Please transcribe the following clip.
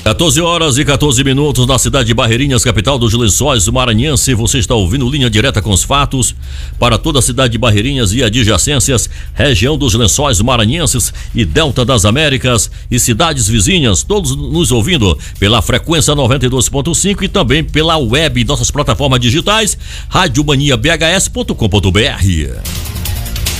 14h14 na cidade de Barreirinhas, capital dos Lençóis Maranhense. Você está ouvindo Linha Direta com os fatos para toda a cidade de Barreirinhas e adjacências, região dos Lençóis Maranhenses e Delta das Américas e cidades vizinhas, todos nos ouvindo pela frequência 92.5 e também pela web, nossas plataformas digitais, radiomaniabhs.com.br.